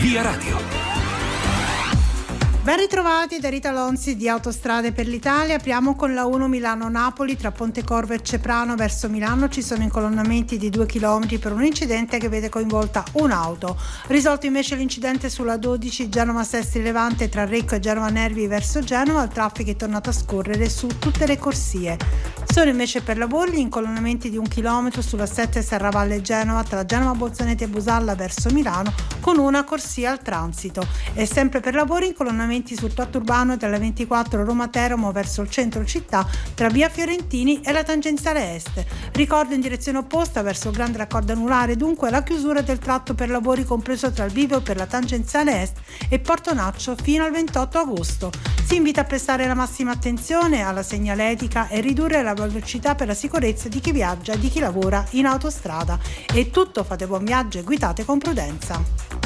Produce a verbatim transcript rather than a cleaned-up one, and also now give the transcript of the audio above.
Via Radio. Ben ritrovati da Rita Lonzi di Autostrade per l'Italia. Apriamo con la uno Milano-Napoli. Tra Pontecorvo e Ceprano verso Milano ci sono incolonnamenti di due chilometri per un incidente che vede coinvolta un'auto. Risolto invece l'incidente sulla dodici Genova-Sestri Levante tra Recco e Genova Nervi verso Genova, il traffico è tornato a scorrere su tutte le corsie. Sono invece per lavori gli incolonnamenti di un chilometro sulla sette Serravalle Genova tra Genova Bolzaneto e Busalla verso Milano con una corsia al transito. E sempre per lavori incolonnamenti sul tratto urbano della ventiquattro Roma Teramo verso il centro città tra via Fiorentini e la tangenziale est. Ricordo in direzione opposta verso il grande raccordo anulare, dunque la chiusura del tratto per lavori compreso tra il bivio per la tangenziale est e Portonaccio fino al ventotto agosto. Si invita a prestare la massima attenzione alla segnaletica e ridurre la velocità per la sicurezza di chi viaggia e di chi lavora in autostrada. È tutto, fate buon viaggio e guidate con prudenza.